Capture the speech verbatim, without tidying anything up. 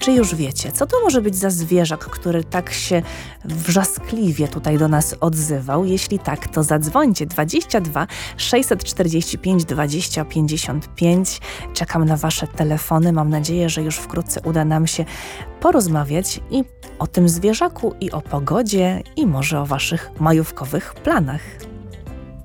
Czy już wiecie, co to może być za zwierzak, który tak się wrzaskliwie tutaj do nas odzywał? Jeśli tak, to zadzwońcie dwadzieścia dwa sześćset czterdzieści pięć dwadzieścia pięćdziesiąt pięć. Czekam na wasze telefony. Mam nadzieję, że już wkrótce uda nam się porozmawiać i o tym zwierzaku, i o pogodzie, i może o waszych majówkowych planach.